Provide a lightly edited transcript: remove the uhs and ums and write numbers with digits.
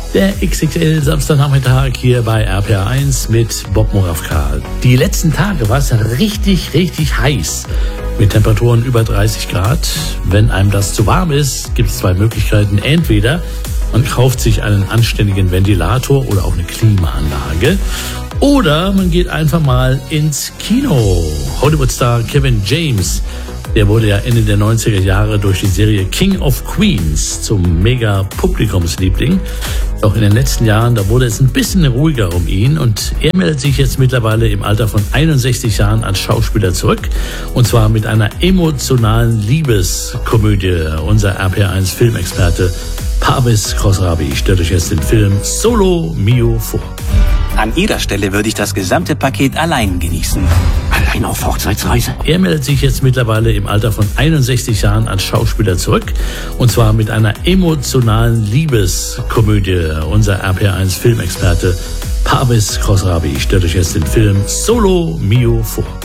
Der XXL Samstagnachmittag hier bei RPR1 mit Bob Moravka. Die letzten Tage war es richtig heiß mit Temperaturen über 30 Grad. Wenn einem das zu warm ist, gibt es zwei Möglichkeiten. Entweder man kauft sich einen anständigen Ventilator oder auch eine Klimaanlage. Oder man geht einfach mal ins Kino. Hollywood-Star Kevin James, der wurde ja Ende der 90er Jahre durch die Serie King of Queens zum Mega-Publikumsliebling. Doch in den letzten Jahren, da wurde es ein bisschen ruhiger um ihn und er meldet sich jetzt mittlerweile im Alter von 61 Jahren als Schauspieler zurück. Und zwar mit einer emotionalen Liebeskomödie. Unser RPR1 Filmexperte Parvis Khosravi stellt euch jetzt den Film Solo Mio vor. An Ihrer Stelle würde ich das gesamte Paket allein genießen. Allein auf Hochzeitsreise? Er meldet sich jetzt mittlerweile im Alter von 61 Jahren als Schauspieler zurück. Und zwar mit einer emotionalen Liebeskomödie. Unser RPR1 Filmexperte Parvis Khosravi stellt euch jetzt den Film Solo Mio vor.